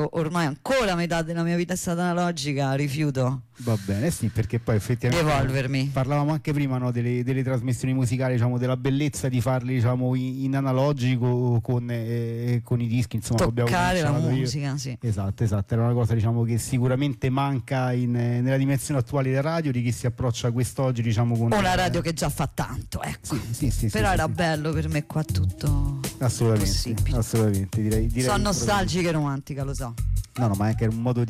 ormai ancora metà della mia vita è stata analogica, rifiuto. Va bene, sì, perché poi effettivamente evolvermi. Parlavamo anche prima, no, delle trasmissioni musicali, diciamo, della bellezza di farle, diciamo, in analogico con i dischi, insomma. Toccare la musica, sì. Esatto, era una cosa, diciamo, che sicuramente manca nella dimensione attuale della radio, di chi si approccia a quest'oggi, diciamo, con una radio che già fa tanto, ecco. Sì, però era bello per me qua tutto assolutamente, direi sono nostalgica e romantica, lo so. No, ma è anche un modo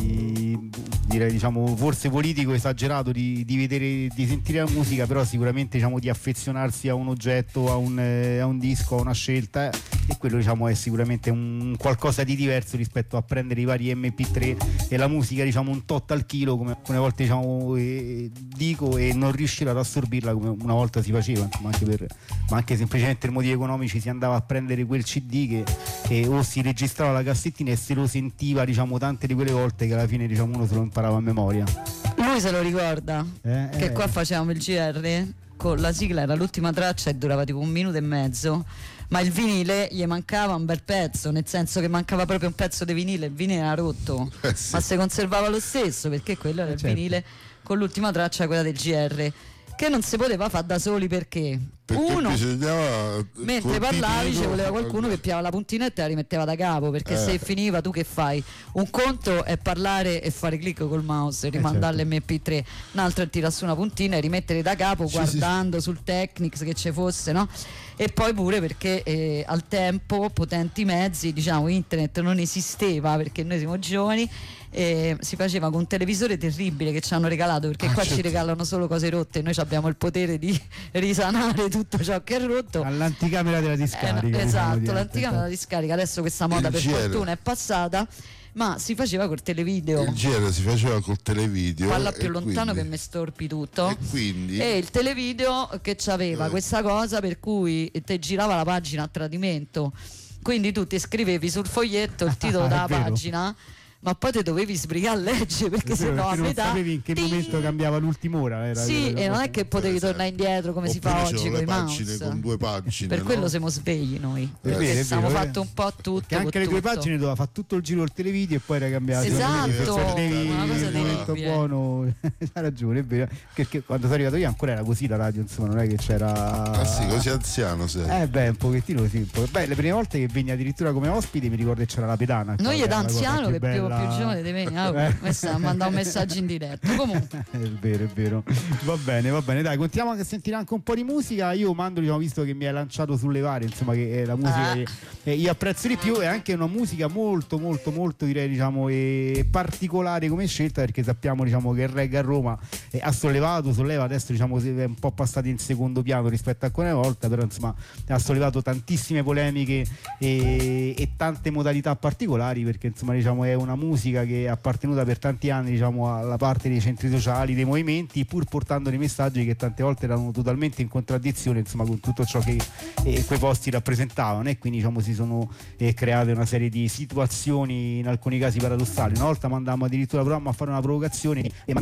direi, diciamo, forse politico, esagerato di vedere, di sentire la musica, però sicuramente, diciamo, di affezionarsi a un oggetto, a un disco, a una scelta, e quello, diciamo, è sicuramente un qualcosa di diverso rispetto a prendere i vari MP3 e la musica, diciamo, un tot al chilo, come alcune volte, diciamo, dico, e non riuscire ad assorbirla come una volta si faceva, insomma, ma anche semplicemente per motivi economici si andava a prendere quel CD che o si registrava la cassettina e se lo sentiva, diciamo, tante di quelle volte che alla fine, diciamo, uno se lo imparava a memoria. Lui se lo ricorda che qua facevamo il GR con la sigla, era l'ultima traccia e durava tipo 1 minuto e mezzo, ma il vinile gli mancava un bel pezzo, nel senso che mancava proprio un pezzo di vinile, il vinile era rotto, sì. Ma si conservava lo stesso, perché quello era il vinile con l'ultima traccia, quella del GR, che non si poteva fare da soli perché uno, mentre parlavi ci voleva qualcuno che piava la puntina e te la rimetteva da capo, perché se finiva, tu che fai? Un conto è parlare e fare clic col mouse e rimandare l'MP3, un altro è tirare su una puntina e rimettere da capo, guardando sul Technics che ci fosse, no? E poi pure perché al tempo potenti mezzi, diciamo, internet non esisteva, perché noi siamo giovani, si faceva con un televisore terribile che ci hanno regalato, perché qua ci regalano solo cose rotte, noi abbiamo il potere di risanare tutto ciò che è rotto. All'anticamera della discarica, esatto, l'anticamera della discarica. Adesso questa moda per fortuna è passata, ma si faceva col televideo. Il GR si faceva col televideo. Parla più lontano che mi storpi tutto. E il televideo che c'aveva questa cosa per cui te girava la pagina a tradimento, quindi tu ti scrivevi sul foglietto il titolo della pagina, ma poi te dovevi sbrigare a leggere, perché sennò a metà non sapevi in che momento cambiava l'ultima ora. E non è che potevi tornare indietro come si fa oggi con i mouse, con 2 pagine. Per quello siamo svegli noi, perché siamo fatto un po' tutto. Che anche le 2 pagine doveva fare tutto il giro del televideo e poi era cambiato. Esatto, una cosa terribile. Buono, hai ragione, è vero. Perché quando sono arrivato io ancora era così la radio, insomma, non è che c'era. Ah sì, così anziano sei. Un pochettino sì. Le prime volte che venni addirittura come ospite mi ricordo che c'era la pedana. Noi ed anziano che più giovane di me, mandare un messaggio in diretta. Comunque è vero. Va bene, dai, continuiamo a sentire anche un po' di musica. Io mando, diciamo, visto che mi hai lanciato sulle varie, insomma, che è la musica che io apprezzo di più, è anche una musica molto direi, diciamo, particolare come scelta, perché sappiamo, diciamo, che il reggae a Roma solleva adesso, diciamo, è un po' passato in secondo piano rispetto a alcune volte, però insomma ha sollevato tantissime polemiche e tante modalità particolari, perché insomma, diciamo, è una musica che è appartenuta per tanti anni, diciamo, alla parte dei centri sociali, dei movimenti, pur portando dei messaggi che tante volte erano totalmente in contraddizione, insomma, con tutto ciò che quei posti rappresentavano, e quindi, diciamo, si sono create una serie di situazioni in alcuni casi paradossali. Una volta mandammo addirittura a fare una provocazione e